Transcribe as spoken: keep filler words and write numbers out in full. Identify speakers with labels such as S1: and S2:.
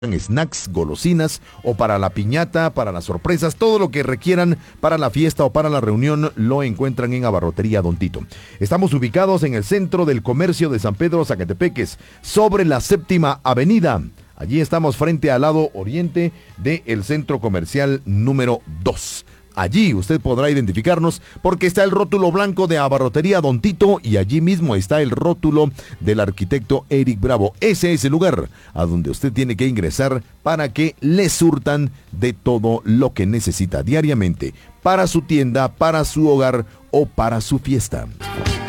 S1: snacks, golosinas o para la piñata, para las sorpresas, todo lo que requieran para la fiesta o para la reunión lo encuentran en Abarrotería Don Tito. Estamos ubicados en el centro del comercio de San Pedro Zacatepeques, sobre la Séptima Avenida. Allí estamos frente al lado oriente del centro comercial número dos. Allí usted podrá identificarnos porque está el rótulo blanco de Abarrotería Don Tito y allí mismo está el rótulo del arquitecto Eric Bravo. Ese es el lugar a donde usted tiene que ingresar para que le surtan de todo lo que necesita diariamente para su tienda, para su hogar o para su fiesta.